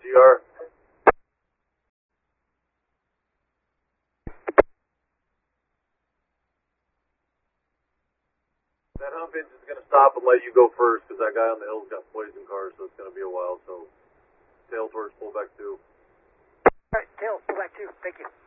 GR. That hump engine is going to stop and let you go first because that guy on the hill's got poison cars, so it's going to be a while. So tail towards pull back 2. Alright, tail, pull back 2. Thank you.